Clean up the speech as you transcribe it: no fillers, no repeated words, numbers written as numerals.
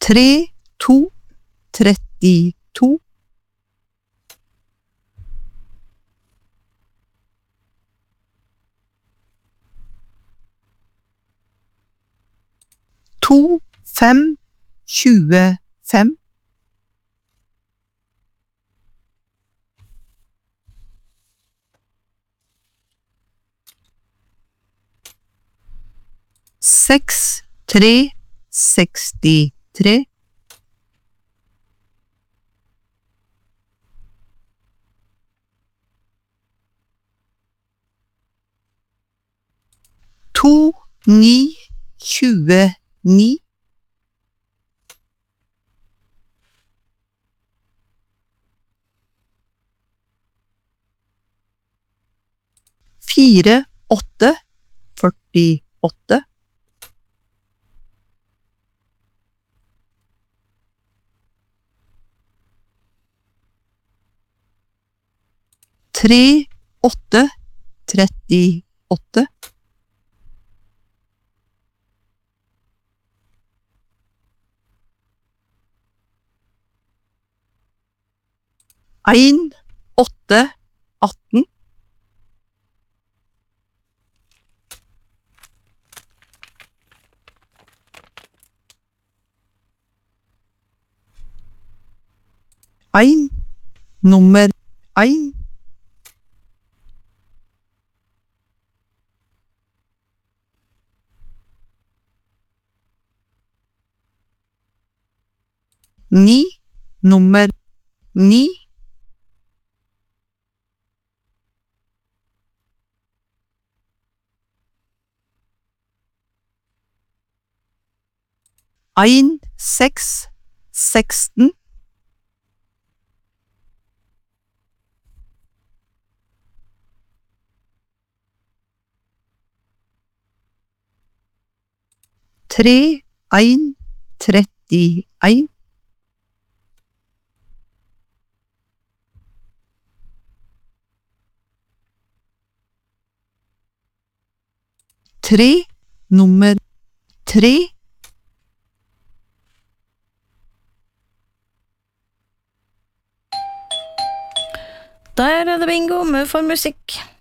32, 32. 2, 5, 25. 6, 3, 63. 2, 9, 29. 4, 8, 48. 3, 8, 38. 1, 8, 18. 1, nummer 1. 9, nummer 9. 1, 6, 16. 3, 1, 31. 3, nummer 3. Der det bingo med for musikk.